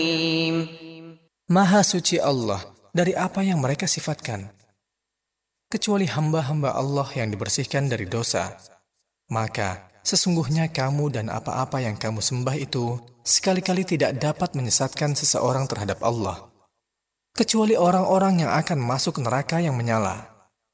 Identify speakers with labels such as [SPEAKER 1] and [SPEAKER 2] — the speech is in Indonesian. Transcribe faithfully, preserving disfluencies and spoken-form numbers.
[SPEAKER 1] Maha suci Allah dari apa yang mereka sifatkan, kecuali hamba-hamba Allah yang dibersihkan dari dosa. Maka sesungguhnya kamu dan apa-apa yang kamu sembah itu sekali-kali tidak dapat menyesatkan seseorang terhadap Allah, kecuali orang-orang yang akan masuk neraka yang menyala.